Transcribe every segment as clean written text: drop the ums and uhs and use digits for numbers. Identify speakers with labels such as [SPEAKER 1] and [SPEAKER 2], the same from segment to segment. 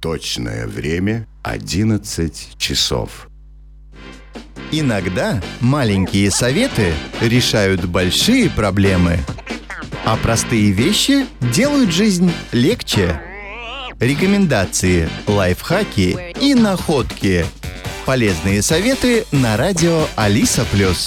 [SPEAKER 1] Точное время 11 часов.
[SPEAKER 2] Иногда маленькие советы решают большие проблемы, а простые вещи делают жизнь легче. Рекомендации, лайфхаки и находки. Полезные советы на радио Алиса+.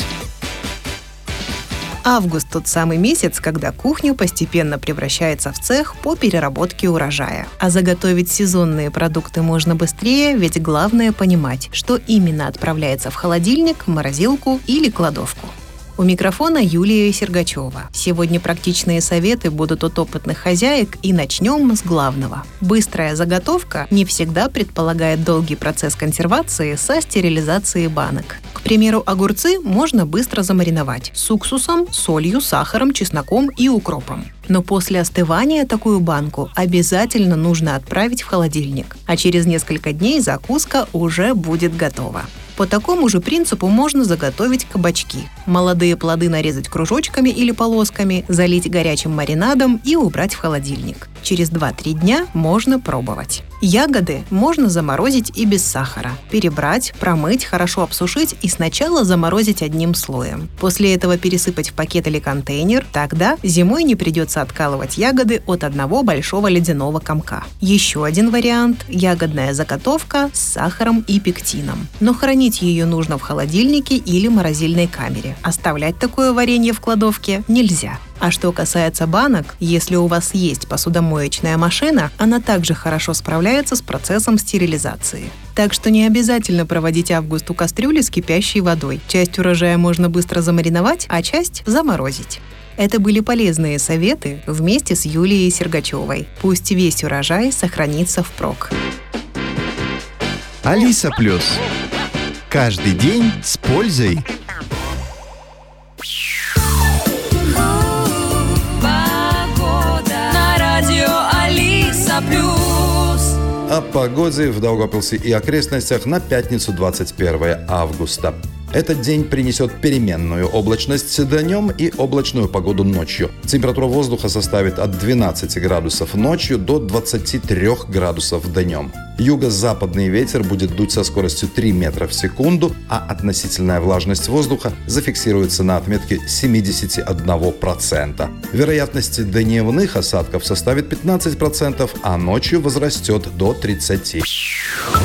[SPEAKER 3] Август – тот самый месяц, когда кухня постепенно превращается в цех по переработке урожая. А заготовить сезонные продукты можно быстрее, ведь главное понимать, что именно отправляется в холодильник, морозилку или кладовку. У микрофона Юлия Сергачева. Сегодня практичные советы будут от опытных хозяек, и начнем с главного. Быстрая заготовка не всегда предполагает долгий процесс консервации со стерилизацией банок. К примеру, огурцы можно быстро замариновать с уксусом, солью, сахаром, чесноком и укропом. Но после остывания такую банку обязательно нужно отправить в холодильник, а через несколько дней закуска уже будет готова. По такому же принципу можно заготовить кабачки. Молодые плоды нарезать кружочками или полосками, залить горячим маринадом и убрать в холодильник. Через 2-3 дня можно пробовать. Ягоды можно заморозить и без сахара. Перебрать, промыть, хорошо обсушить и сначала заморозить одним слоем. После этого пересыпать в пакет или контейнер. Тогда зимой не придется откалывать ягоды от одного большого ледяного комка. Еще один вариант – ягодная заготовка с сахаром и пектином. Но хранить ее нужно в холодильнике или морозильной камере. Оставлять такое варенье в кладовке нельзя. А что касается банок, если у вас есть посудомоечная машина, она также хорошо справляется с процессом стерилизации. Так что не обязательно проводить август у кастрюли с кипящей водой. Часть урожая можно быстро замариновать, а часть заморозить. Это были полезные советы вместе с Юлией Сергачевой. Пусть весь урожай сохранится впрок.
[SPEAKER 2] Алиса+. Каждый день с пользой.
[SPEAKER 4] О погоде в Даугавпилсе и окрестностях на пятницу 21 августа. Этот день принесет переменную облачность днем и облачную погоду ночью. Температура воздуха составит от 12 градусов ночью до 23 градусов днем. Юго-западный ветер будет дуть со скоростью 3 метра в секунду, а относительная влажность воздуха зафиксируется на отметке 71%. Вероятность дневных осадков составит 15%, а ночью возрастет до 30%.